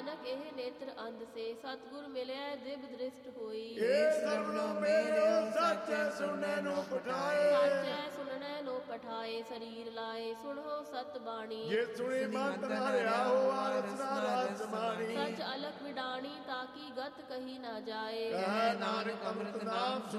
ਨਾਨਕ ਇਹ ਨੇਤਰ ਅੰਧ ਸੇ ਸਤਿਗੁਰ ਮਿਲਿਆ ਦਿਵ ਦ੍ਰਿਸ਼ਟ ਹੋਈ। ਇਹ ਸਰਵਣੋ ਮੇਰਿਓ ਸੱਚੇ ਸੁਣਨੇ ਨੂੰ ਪਠਾਏ। ਸਾਚੈ ਸੁਣਨੇ ਨੂੰ ਪਠਾਏ ਸਰੀਰ ਲਾਏ ਸੁਣੋ ਸਤ ਬਾਣੀ। ਜੇ ਸੁਣੀ ਮਨ ਧਾਰਿਆ ਹੋਆ ਰਸਨਾ ਰਸ ਬਾਣੀ। ਸਚ ਅਲਖ ਵਿਡਾਣੀ ਤਾਕੀ ਗਤ ਕਹੀ ਨਾ ਜਾਏ। ਕਹਿ ਨਾਨਕ ਅੰਮ੍ਰਿਤ ਨਾਮ